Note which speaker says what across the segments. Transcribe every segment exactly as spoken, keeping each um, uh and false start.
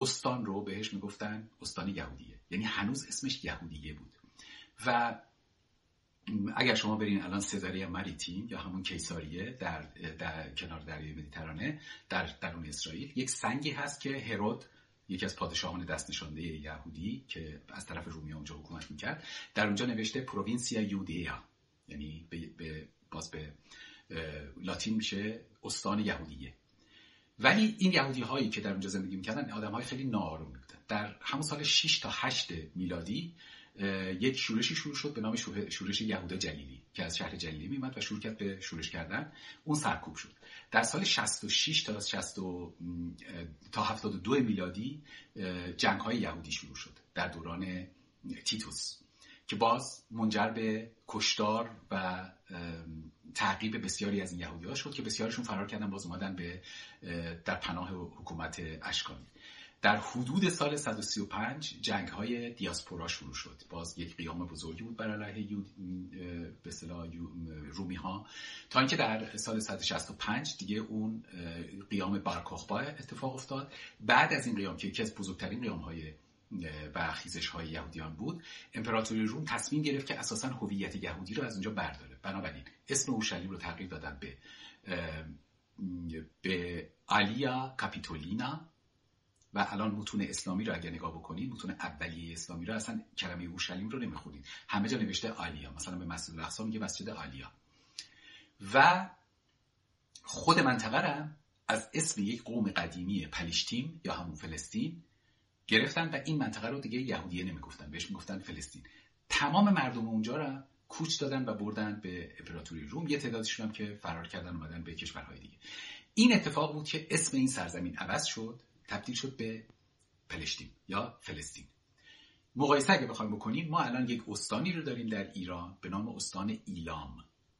Speaker 1: استان رو بهش میگفتن استان یهودیه، یعنی هنوز اسمش یهودیه بود. و اگر شما برین الان سزاریا مریتیم یا همون کیساریه در, در کنار دریای مدیترانه در درون اسرائیل، یک سنگی هست که هرود، یکی از پادشاهان دست نشانده یهودی که از طرف رومیان اونجا حکومت میکرد، در اونجا نوشته پرووینسیا یودیا، یعنی به, به باز به لاتین میشه استان یهودیه. ولی این یهودی هایی که در اونجا زندگی میکردن آدم های خیلی ناآروم بودن. در همون سال شش تا هشت میلادی یک شورشی شروع شد به نام شورش یهودا جلیلی که از شهر جلیلی میومد و شروع کرد به شورش کردن. اون سرکوب شد. در سال شصت و شش تا شصت تا هفتاد و دو میلادی جنگ های یهودی شروع شد در دوران تیتوس که باز منجر به کشتار و تعقیب بسیاری از این یهودی ها شد که بسیارشون فرار کردن، باز اومدن به در پناه حکومت اشکانی. در حدود سال صد و سی و پنج جنگ های دیاسپورا شروع شد. باز یک قیام بزرگی بود بر علیه به اصطلاح رومی ها، تا اینکه در سال صد و شصت و پنج دیگه اون قیام بارکوخبا اتفاق افتاد. بعد از این قیام که یکی از بزرگترین قیام های و خیزش های یهودیان بود، امپراتوری روم تصمیم گرفت که اساساً هویت یهودی رو از اونجا برداره. بنابراین اسم اورشلیم رو تغییر دادن به به آلیا کاپیتولینا و الان متون اسلامی رو اگر نگاه بکنید، متون اولیه اسلامی رو اصلا کلمه اورشلیم رو نمیخونید، همه جا نوشته آلیا. مثلا به مسجد الاقصی میگه مسجد آلیا. و خود منطقه رو از اسم یک قوم قدیمی پلشتین یا همون فلسطین گرفتن و این منطقه رو دیگه یهودیه نمیگفتن، بهش میگفتن فلسطین. تمام مردم اونجا رو کوچ دادن و بردن به امپراتوری روم. یه تعدادشون هم که فرار کردن اومدن به کشورهای دیگه. این اتفاق بود که اسم این سرزمین عوض شد، تبدیل شد به پلشتین یا فلسطین. مقایسه اگه بخوایم بکنیم، ما الان یک استانی رو داریم در ایران به نام استان ایلام.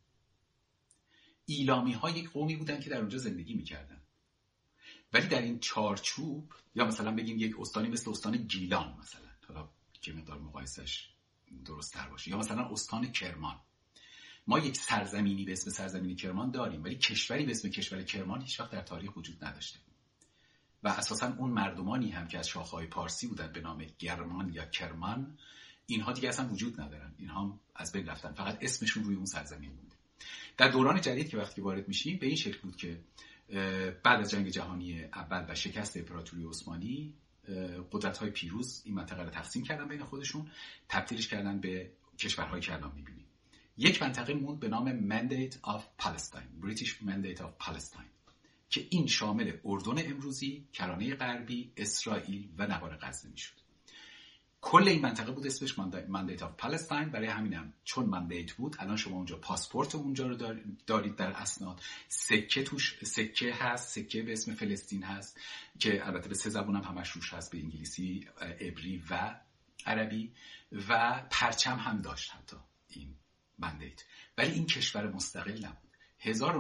Speaker 1: ایلامی ها یک قومی بودن که در اونجا زندگی میکردن، ولی در این چارچوب، یا مثلا بگیم یک استانی مثل استان گیلان مثلا، حالا که مقدار مقایسش درست تر باشه، یا مثلا استان کرمان. ما یک سرزمینی به اسم سرزمین کرمان داریم، ولی کشوری به اسم کشور کرمان هیچ وقت در تاریخ وجود نداشته. و اساساً اون مردمانی هم که از شاخه‌های پارسی بودن به نام گرمان یا کرمان، اینها دیگه اصلا وجود ندارن، اینها هم از بین رفتن، فقط اسمشون روی اون سرزمین مونده. در دوران جدید که وقتی وارد میشیم به این شکل بود که بعد از جنگ جهانی اول و شکست امپراتوری عثمانی، قدرت‌های پیروز این منطقه رو تقسیم کردن بین خودشون، تبدیلش کردن به کشورهای که الان می‌بینیم. یک منطقه موند به نام Mandate of Palestine، British Mandate of Palestine، که این شامل اردن امروزی، کرانه غربی، اسرائیل و نوار غزه میشد. کل این منطقه بود اسمش Mandate of Palestine. برای همینم چون مندیت بود، الان شما اونجا پاسپورت اونجا رو دارید در اسناد، سکه توش سکه هست، سکه به اسم فلسطین هست که البته به سه زبون هم همش روش هست، به انگلیسی، عبری و عربی، و پرچم هم داشت حتی این مندیت. ولی این کشور مستقل نبود. هزار و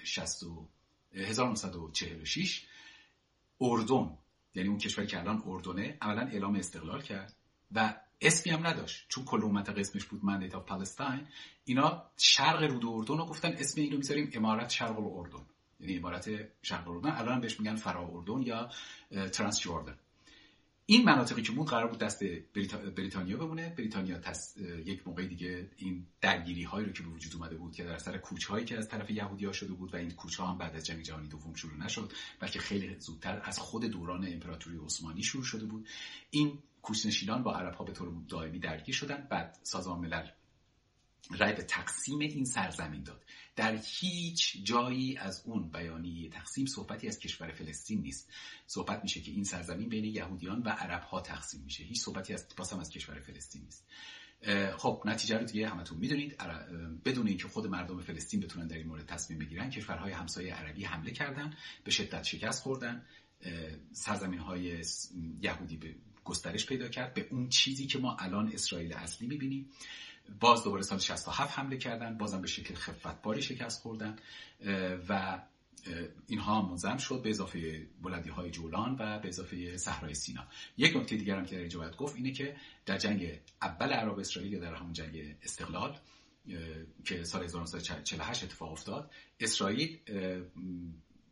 Speaker 1: نهصد و چهل و شش اردن، یعنی اون کشوری که الان اردنه، اولا اعلام استقلال کرد و اسمی هم نداشت، چون کل اون منطقه اسمش بود مندیت آف پالستاین. اینا شرق رود اردن رو گفتن اسم اینو میذاریم امارت شرق الاردن، یعنی امارت شرق اردن. الان هم بهش میگن فرا اردن یا ترانس جردن. این مناطقی که موند قرار بود دست بریتا... بریتانیا بمونه. بریتانیا تس... یک موقع دیگه این درگیری هایی رو که به وجود اومده بود که در اثر کوچ هایی که از طرف یهودی‌ها شده بود، و این کوچ ها هم بعد از جنگ جهانی دوم شروع نشد، بلکه خیلی زودتر از خود دوران امپراتوری عثمانی شروع شده بود. این کوچ‌نشینان با عرب‌ها به طور دائمی درگیر شدن. بعد سازمان ملل رأی به تقسیم این سرزمین داد. در هیچ جایی از اون بیانیه تقسیم صحبتی از کشور فلسطین نیست. صحبت میشه که این سرزمین بین یهودیان و عرب‌ها تقسیم میشه. هیچ صحبتی از باسم از کشور فلسطین نیست. خب نتیجه رو دیگه همتون میدونید. بدون اینکه خود مردم فلسطین بتونن در این مورد تصمیم بگیرن، کشورهای همسایه عربی حمله کردن، به شدت شکست خوردن. سرزمین‌های یهودی به گسترش پیدا کرد به اون چیزی که ما الان اسرائیل اصلی می‌بینیم. باز دوباره سال شصت و هفت حمله کردن، بازم به شکل خفتباری شکست خوردن و اینها منظم شد به اضافه بلندی‌های جولان و به اضافه صحرای سینا. یک نکته دیگر هم که در اینجا باید گفت اینه که در جنگ اول عرب اسرائیل یا در همون جنگ استقلال که سال هزار و نهصد و چهل و هشت اتفاق افتاد، اسرائیل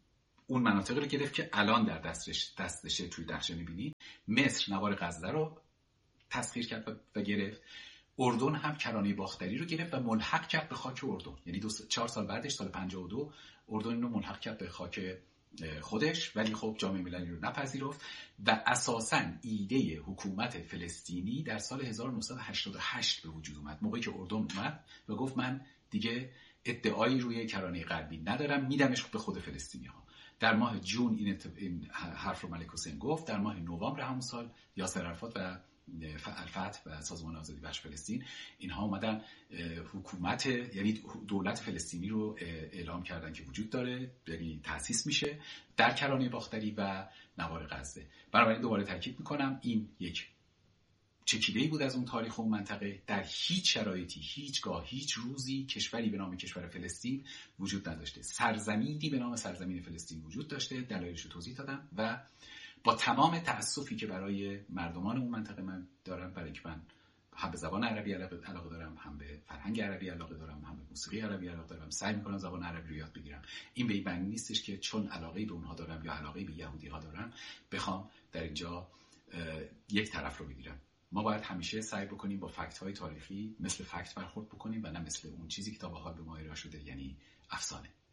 Speaker 1: اون مناطقی رو گرفت که الان در دستش دستشه توی نقشه می‌بینید. مصر نوار غزه رو تسخیر کرد و گرفت. اردن هم کرانه باختری رو گرفت و ملحق کرد به خاک اردن. یعنی دو چهار سال بعدش، سال پنجاه و دو، اردن رو ملحق کرد به خاک خودش، ولی خب جامعه مللی رو نپذیرفت و اساساً ایده حکومت فلسطینی در سال هزار و نهصد و هشتاد و هشت به وجود اومد، موقعی که اردن اومد و گفت من دیگه ادعایی روی کرانه غربی ندارم، میدمش به خود فلسطینی ها. در ماه جون این, این حرف رو ملک حسین گفت. در ماه نوامبر همون سال یاسر عرفات و الفتح و سازمان آزادی بخش فلسطین اینها اومدن حکومت، یعنی دولت فلسطینی رو اعلام کردن که وجود داره، یعنی تأسیس میشه در کرانه باختری و نوار غزه. بنابراین دوباره تاکید میکنم این یک چکیده‌ای بود از اون تاریخ اون منطقه. در هیچ شرایطی، هیچگاه، هیچ روزی کشوری به نام کشور فلسطین وجود نداشته. سرزمینی به نام سرزمین فلسطین وجود داشته، دلایلش رو توضیح دادم و با تمام تأسفی که برای مردمان اون منطقه من دارم، برای اینکه من هم به زبان عربی علاقه دارم، هم به فرهنگ عربی علاقه دارم، هم به موسیقی عربی علاقه دارم، سعی می‌کنم زبان عربی رو یاد بگیرم. این به این معنی نیستش که چون علاقه به اونها دارم یا علاقه به یهودی‌ها دارم بخوام در اینجا یک طرف رو بگیرم. ما باید همیشه سعی بکنیم با فکت‌های تاریخی مثل فکت برخورد بکنیم و نه مثل اون چیزی که تا به حال به ما ارائه شده، یعنی افسانه.